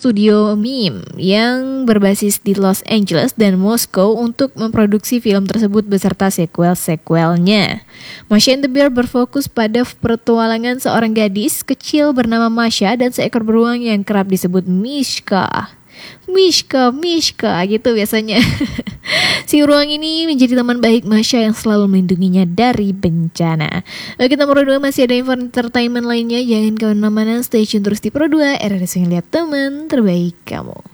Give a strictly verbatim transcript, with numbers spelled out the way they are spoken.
studio meme yang berbasis di Los Angeles dan Moskow untuk memproduksi film tersebut beserta sequel-sequelnya. Masha and the Bear berfokus pada petualangan seorang gadis kecil bernama Masha dan seekor beruang yang kerap disebut Mishka. Mishka, Mishka gitu biasanya. Si beruang ini menjadi teman baik Masha yang selalu melindunginya dari bencana. Oke, nomor dua masih ada info entertainment lainnya. Jangan kemana-mana, stay tune terus di Pro dua, R R S yang lihat teman terbaik kamu.